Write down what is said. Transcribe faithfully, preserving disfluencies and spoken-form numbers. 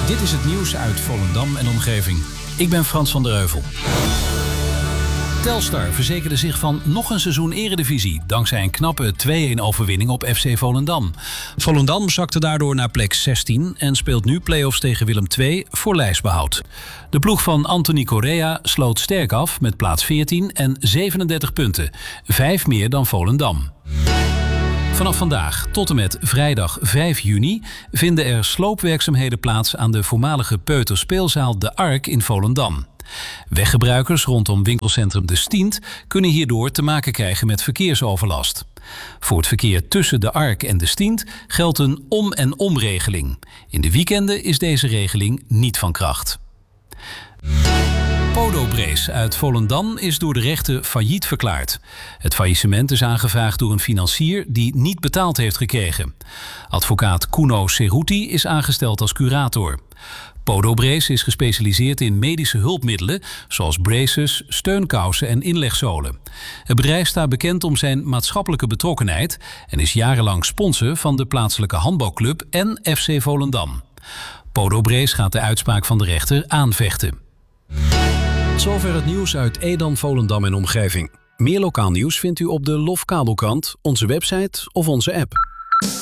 Dit is het nieuws uit Volendam en omgeving. Ik ben Frans van der Heuvel. Telstar verzekerde zich van nog een seizoen Eredivisie dankzij een knappe twee-een overwinning op F C Volendam. Volendam zakte daardoor naar plek zestien en speelt nu play-offs tegen Willem twee voor lijstbehoud. De ploeg van Anthony Correa sloot sterk af met plaats veertien en zevenendertig punten, vijf meer dan Volendam. Vanaf vandaag tot en met vrijdag vijf juni vinden er sloopwerkzaamheden plaats aan de voormalige peuterspeelzaal De Ark in Volendam. Weggebruikers rondom winkelcentrum De Stient kunnen hierdoor te maken krijgen met verkeersoverlast. Voor het verkeer tussen De Ark en De Stient geldt een om- en omregeling. In de weekenden is deze regeling niet van kracht. Podobrace uit Volendam is door de rechter failliet verklaard. Het faillissement is aangevraagd door een financier die niet betaald heeft gekregen. Advocaat Kuno Ceruti is aangesteld als curator. Podobrace is gespecialiseerd in medische hulpmiddelen zoals braces, steunkousen en inlegzolen. Het bedrijf staat bekend om zijn maatschappelijke betrokkenheid en is jarenlang sponsor van de plaatselijke handbalclub en F C Volendam. Podobrace gaat de uitspraak van de rechter aanvechten. Tot zover het nieuws uit Edam, Volendam en omgeving. Meer lokaal nieuws vindt u op de Lof Kabelkrant, onze website of onze app.